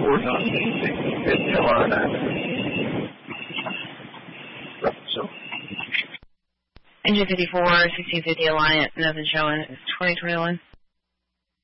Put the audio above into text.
4 knots, 1650 line. So. Engine 54, 1650 Alliant, nothing showing. It's 2021.